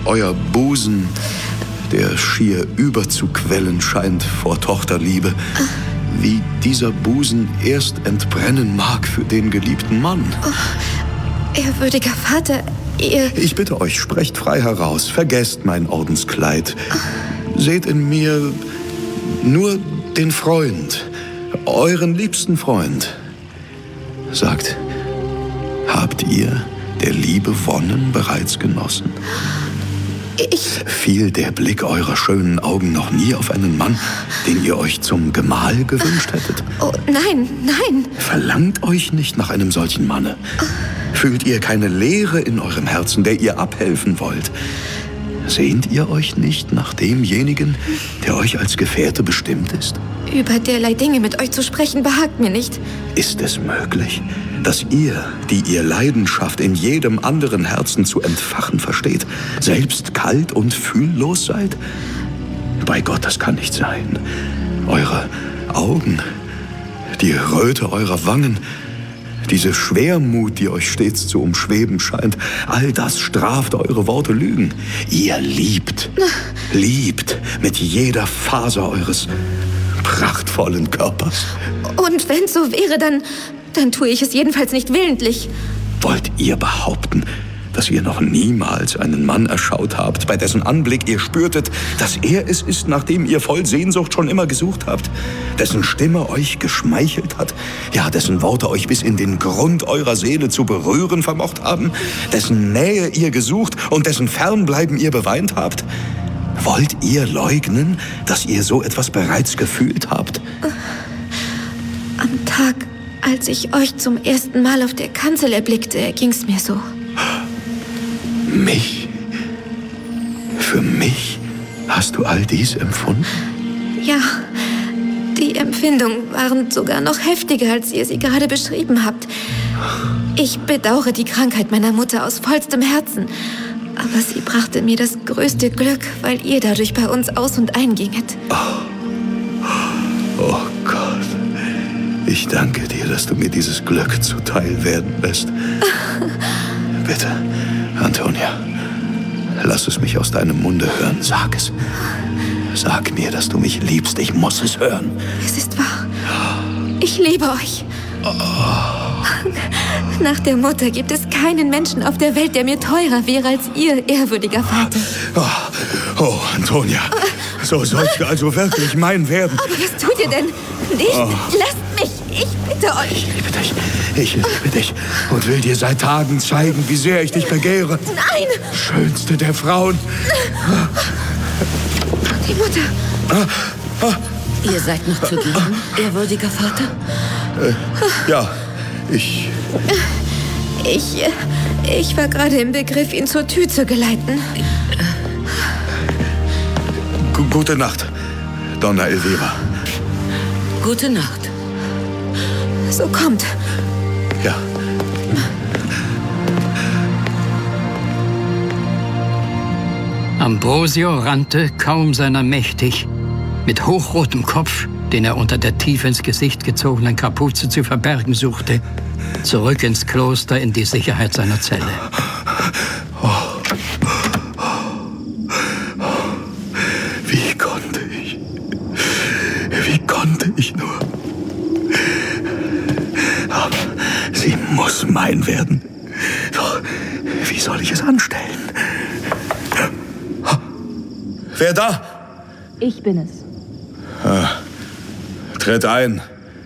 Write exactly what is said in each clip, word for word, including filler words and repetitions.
euer Busen, der schier überzuquellen scheint vor Tochterliebe, wie dieser Busen erst entbrennen mag für den geliebten Mann. Oh, ehrwürdiger Vater, ihr... Ich bitte euch, sprecht frei heraus, vergesst mein Ordenskleid. Seht in mir nur den Freund, euren liebsten Freund. Sagt, habt ihr der Liebe Wonnen bereits genossen? Ich... Fiel der Blick eurer schönen Augen noch nie auf einen Mann, den ihr euch zum Gemahl gewünscht hättet? Oh, nein, nein. Verlangt euch nicht nach einem solchen Manne. Fühlt ihr keine Leere in eurem Herzen, der ihr abhelfen wollt? Sehnt ihr euch nicht nach demjenigen, der euch als Gefährte bestimmt ist? Über derlei Dinge mit euch zu sprechen behagt mir nicht. Ist es möglich, dass ihr, die ihr Leidenschaft in jedem anderen Herzen zu entfachen versteht, selbst kalt und fühllos seid? Bei Gott, das kann nicht sein. Eure Augen, die Röte eurer Wangen, diese Schwermut, die euch stets zu umschweben scheint, all das straft eure Worte Lügen. Ihr liebt, liebt mit jeder Faser eures prachtvollen Körpers. Und wenn es so wäre, dann, dann tue ich es jedenfalls nicht willentlich. Wollt ihr behaupten, dass ihr noch niemals einen Mann erschaut habt, bei dessen Anblick ihr spürtet, dass er es ist, nach dem ihr voll Sehnsucht schon immer gesucht habt, dessen Stimme euch geschmeichelt hat, ja, dessen Worte euch bis in den Grund eurer Seele zu berühren vermocht haben, dessen Nähe ihr gesucht und dessen Fernbleiben ihr beweint habt? Wollt ihr leugnen, dass ihr so etwas bereits gefühlt habt? Am Tag, als ich euch zum ersten Mal auf der Kanzel erblickte, ging's mir so. Mich? Für mich hast du all dies empfunden? Ja, die Empfindungen waren sogar noch heftiger, als ihr sie gerade beschrieben habt. Ich bedauere die Krankheit meiner Mutter aus vollstem Herzen. Aber sie brachte mir das größte Glück, weil ihr dadurch bei uns aus- und einginget. Oh. Oh Gott. Ich danke dir, dass du mir dieses Glück zuteil werden lässt. Bitte, Antonia, lass es mich aus deinem Munde hören. Sag es. Sag mir, dass du mich liebst. Ich muss es hören. Es ist wahr. Ich liebe euch. Oh. Nach der Mutter gibt es keinen Menschen auf der Welt, der mir teurer wäre als ihr, ehrwürdiger Vater. Oh, oh Antonia, so sollst du also wirklich mein werden. Aber was tut ihr denn? Nicht, oh. Lasst mich, ich bitte euch. Ich liebe dich, ich liebe dich und will dir seit Tagen zeigen, wie sehr ich dich begehre. Nein! Schönste der Frauen. Die Mutter. Ah, ah. Ihr seid noch zu gehen, ehrwürdiger Vater? Äh, ja, ich... Ich... Ich war gerade im Begriff, ihn zur Tür zu geleiten. G- Gute Nacht, Donna Elvira. Gute Nacht. So kommt. Ja. Ambrosio rannte, kaum seiner mächtig, mit hochrotem Kopf, den er unter der tief ins Gesicht gezogenen Kapuze zu verbergen suchte, zurück ins Kloster in die Sicherheit seiner Zelle. Oh. Wie konnte ich? Wie konnte ich nur? Aber sie muss mein werden. Doch wie soll ich es anstellen? Wer da? Ich bin es. Ah, tritt ein.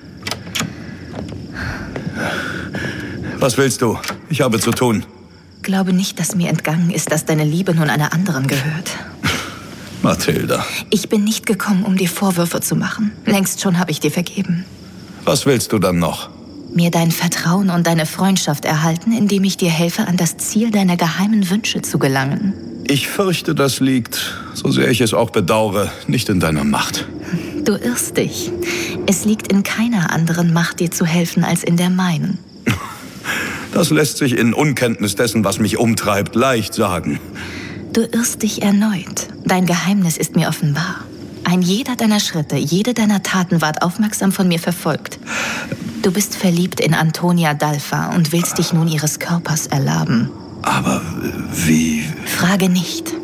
Was willst du? Ich habe zu tun. Glaube nicht, dass mir entgangen ist, dass deine Liebe nun einer anderen gehört. Mathilda. Ich bin nicht gekommen, um dir Vorwürfe zu machen. Längst schon habe ich dir vergeben. Was willst du dann noch? Mir dein Vertrauen und deine Freundschaft erhalten, indem ich dir helfe, an das Ziel deiner geheimen Wünsche zu gelangen. Ich fürchte, das liegt, so sehr ich es auch bedauere, nicht in deiner Macht. Du irrst dich. Es liegt in keiner anderen Macht, dir zu helfen, als in der meinen. Das lässt sich in Unkenntnis dessen, was mich umtreibt, leicht sagen. Du irrst dich erneut. Dein Geheimnis ist mir offenbar. Ein jeder deiner Schritte, jede deiner Taten ward aufmerksam von mir verfolgt. Du bist verliebt in Antonia d'Alfa und willst dich nun ihres Körpers erlaben. Aber wie... Frage nicht.